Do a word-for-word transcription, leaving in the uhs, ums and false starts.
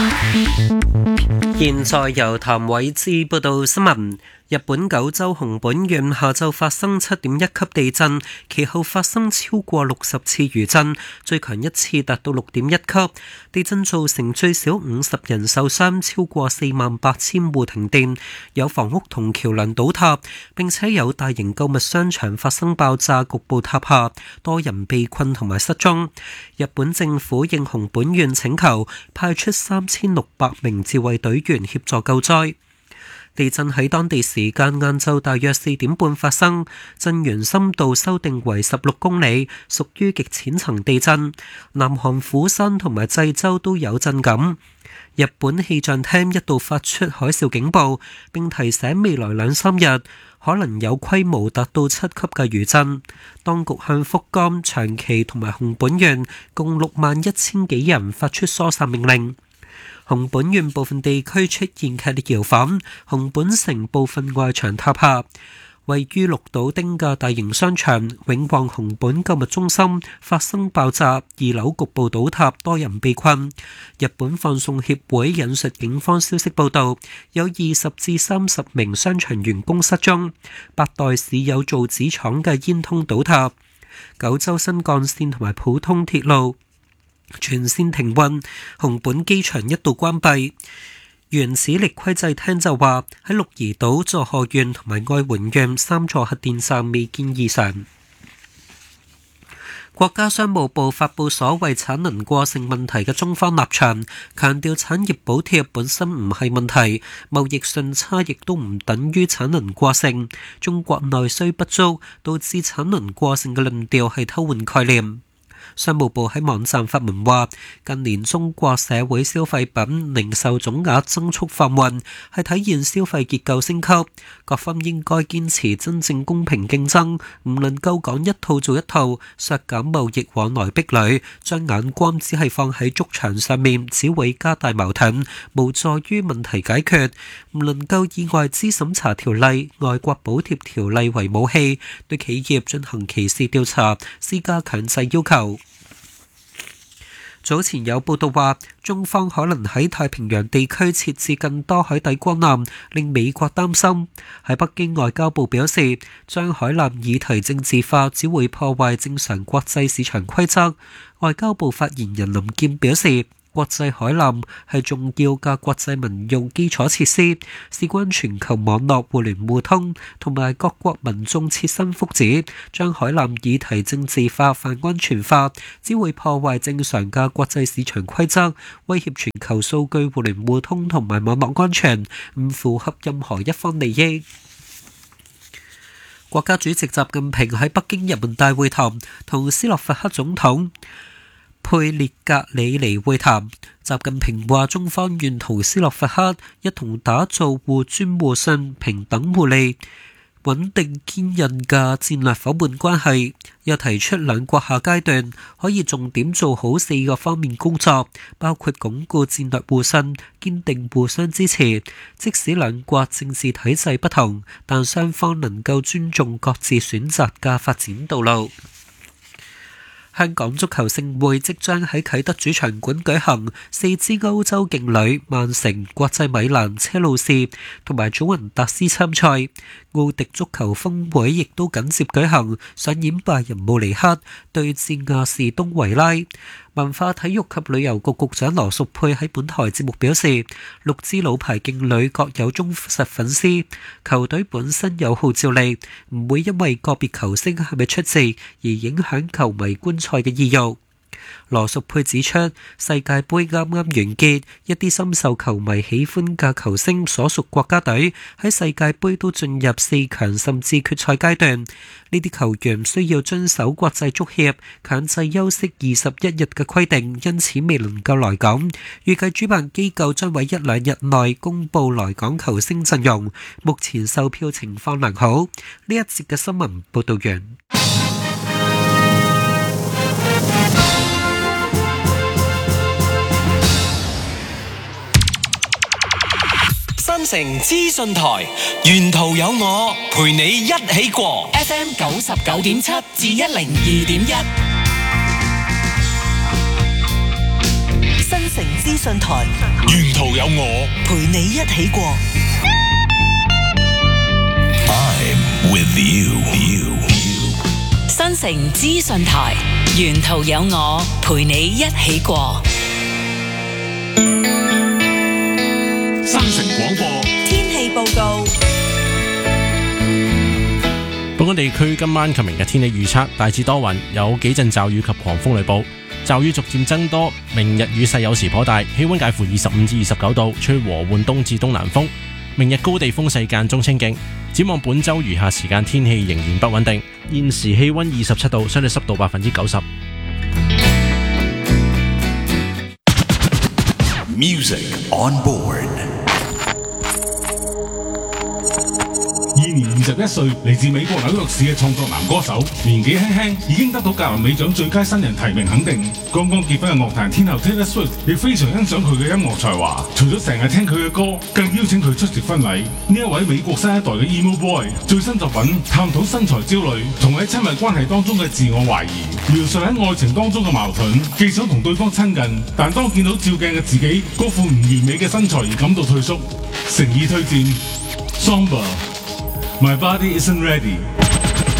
現在由譚偉志報道新聞。日本九州熊本縣下晝發生七點一級地震，其後發生超過六十次餘震，最強一次達到六點一級。地震造成最少五十人受傷，超過四萬八千戶停電，有房屋同橋樑倒塌，並且有大型購物商場發生爆炸，局部塌下，多人被困同埋失蹤。日本政府應熊本縣請求，派出三千六百名自衛隊員協助救災。地震喺當地時間晏晝大約四點半發生，震源深度修訂為十六公里，屬於極淺層地震。南韓釜山同埋濟州都有震感。日本氣象廳一度發出海嘯警報，並提醒未來兩三日可能有規模達到七級嘅餘震。當局向福岡、長崎同埋熊本縣共六萬一千幾人發出疏散命令。熊本縣部分地區出現劇烈搖晃，熊本城部分外牆塌下。位於鹿島町嘅大型商場永旺熊本購物中心發生爆炸，二樓局部倒塌，多人被困。日本放送協會引述警方消息報道，有二十至三十名商場員工失蹤。八代市有造紙廠嘅煙囪倒塌。九州新幹線同埋普通鐵路全線停運，熊本機場一度關閉。原子力規制廳就話喺鹿兒島、佐賀縣同埋愛媛縣三座核電站未見異常。國家商務部發布所謂產能過剩問題嘅中方立場，強調產業補貼本身唔係問題，貿易順差亦都唔等於產能過剩。中國內需不足導致產能過剩嘅論調係偷換概念。商務部喺網站發文話，近年中國社會消費品零售總額增速放緩，係體現消費結構升級。各方應該堅持真正公平競爭，唔能夠講一套做一套，削減貿易往來壁壘，將眼光只係放喺築牆上面，只會加大矛盾，無助於問題解決。唔能夠以外資審查條例、外國補貼條例為武器，對企業進行歧視調查，施加強制要求。早前有報道話，中方可能喺太平洋地區設置更多海底光纜，令美國擔心。喺北京外交部表示，將海纜議題政治化只會破壞正常國際市場規則。外交部發言人林健表示，國際海纜係重要嘅國際民用基礎設施，事關全球網絡互聯互通同埋各國民眾切身福祉。將海纜議題政治化、泛安全化，只會破壞正常嘅國際市場規則，威脅全球數據互聯互通同埋網絡安全，唔符合任何一方利益。國家主席習近平喺北京人民大會堂同斯洛伐克總統佩列格里尼會談。習近平話，中方願同斯洛伐克一同打造互尊互信、平等互利、穩定堅韌嘅戰略夥伴關係。又提出兩國下階段可以重點做好四個方面工作，包括鞏固戰略互信、堅定互相支持。即使兩國政治體制不同，但雙方能夠尊重各自選擇嘅發展道路。香港足球盛會即將喺啟德主場館舉行，四支歐洲勁旅曼城、國際米蘭、車路士同埋祖雲達斯參賽。奧迪足球峰會亦都緊接舉行，上演拜仁慕尼黑對戰亞士東維拉。文化體育及旅遊局局長羅淑佩喺本台節目表示，六支老牌勁旅各有忠實粉絲，球隊本身有號召力，唔會因為個別球星係咪出席而影響球迷觀賽嘅意欲。羅淑佩指出，世界盃啱啱完結，一啲深受球迷喜歡嘅球星所屬國家隊喺世界盃都進入四強甚至決賽階段。呢啲球員需要遵守國際足協強制休息二十一日嘅規定，因此未能夠來港。預計主辦機構將喺一兩日內公佈來港球星陣容，目前售票情況良好。呢一節嘅新聞報道完。 新城資訊台，沿途有我陪你一起過 F M 九十九點七至一零二點一。新城資訊台， 沿途有我陪你一起過。 I'm with you. you. 新城資訊台，沿途有我陪你一起過。 新城廣播天氣報告。 本港地區今晚及明日天氣預測大致多雲，有幾陣驟雨及狂風雷暴，驟雨逐漸增多。明日雨勢有時頗大，氣溫介乎二十五至二十九度，吹和緩東至東南風。明日高地風勢間中清勁。展望本週餘下時間天氣仍然不穩定。現時氣溫二十七度，相對濕度百分之九十。 Music on board。 現年二十一歲，嚟自美國紐約市嘅創作男歌手，年紀輕輕已經得到格林美獎最佳新人提名肯定。剛剛結婚嘅樂壇天后 Taylor Swift 亦非常欣賞佢嘅音樂才華，除咗成日聽佢嘅歌，更邀請佢出席婚禮。呢一位美國新一代嘅 emo boy 最新作品探討身材焦慮同喺親密關係當中嘅自我懷疑，描述喺愛情當中嘅矛盾，既想同對方親近，但當見到照鏡嘅自己嗰副唔完美嘅身材而感到退縮。誠意推薦 Somber。My body isn't ready.